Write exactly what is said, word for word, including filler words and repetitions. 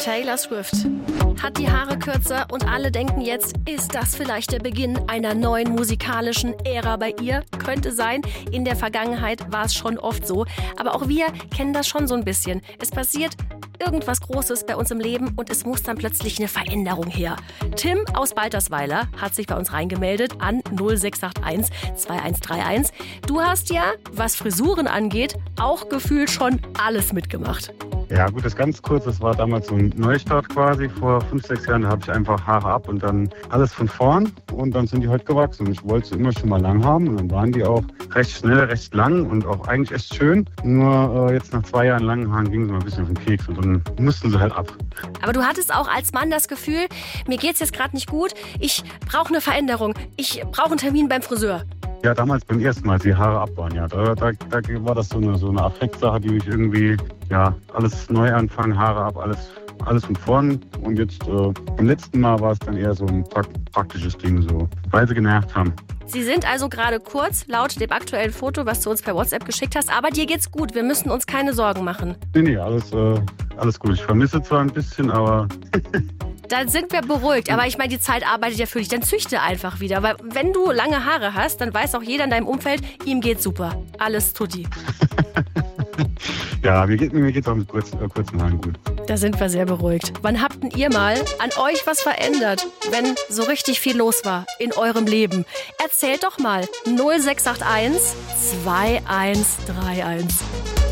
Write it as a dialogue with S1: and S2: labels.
S1: Taylor Swift hat die Haare kürzer und alle denken jetzt, ist das vielleicht der Beginn einer neuen musikalischen Ära bei ihr? Könnte sein. In der Vergangenheit war es schon oft so. Aber auch wir kennen das schon so ein bisschen. Es passiert irgendwas Großes bei uns im Leben und es muss dann plötzlich eine Veränderung her. Tim aus Baltersweiler hat sich bei uns reingemeldet an null sechs acht eins zwei eins drei eins. Du hast ja, was Frisuren angeht, auch gefühlt schon alles mitgemacht.
S2: Ja gut, das ganz kurz, das war damals so ein Neustart quasi, vor fünf, sechs Jahren, da habe ich einfach Haare ab und dann alles von vorn und dann sind die halt gewachsen. Ich wollte sie immer schon mal lang haben und dann waren die auch recht schnell, recht lang und auch eigentlich echt schön. Nur äh, jetzt nach zwei Jahren langen Haaren gingen sie mal ein bisschen auf den Keks und dann mussten sie halt ab.
S1: Aber du hattest auch als Mann das Gefühl, mir geht's jetzt gerade nicht gut, ich brauche eine Veränderung, ich brauche einen Termin beim Friseur.
S2: Ja, damals beim ersten Mal, als die Haare ab waren, ja, da, da, da war das so eine, so eine Affektsache, die mich irgendwie, ja, alles neu anfangen, Haare ab, alles, alles von vorn. Und jetzt, äh, beim letzten Mal war es dann eher so ein praktisches Ding, so, weil sie genervt haben.
S1: Sie sind also gerade kurz, laut dem aktuellen Foto, was du uns per WhatsApp geschickt hast, aber dir geht's gut, wir müssen uns keine Sorgen machen.
S2: Nee, nee, alles, äh, alles gut. Ich vermisse zwar ein bisschen, aber...
S1: Dann sind wir beruhigt, aber ich meine, die Zeit arbeitet ja für dich. Dann züchte einfach wieder, weil wenn du lange Haare hast, dann weiß auch jeder in deinem Umfeld, ihm geht's super. Alles tutti.
S2: Ja, mir, geht, mir geht's auch mit kurzen, äh, kurzen Haaren gut.
S1: Da sind wir sehr beruhigt. Wann habt denn ihr mal an euch was verändert, wenn so richtig viel los war in eurem Leben? Erzählt doch mal. null sechs acht eins zwei eins drei eins.